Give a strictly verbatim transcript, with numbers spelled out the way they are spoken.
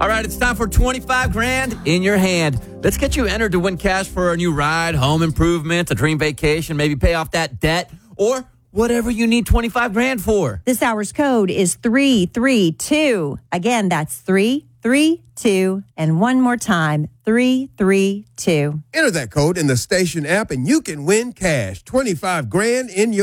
All right, it's time for twenty-five grand in your hand. Let's get you entered to win cash for a new ride, home improvement, a dream vacation, maybe pay off that debt, or whatever you need twenty-five grand for. This hour's code is three three two. Again, that's three three two. And one more time, three three two. Enter that code in the station app and you can win cash. twenty-five grand in your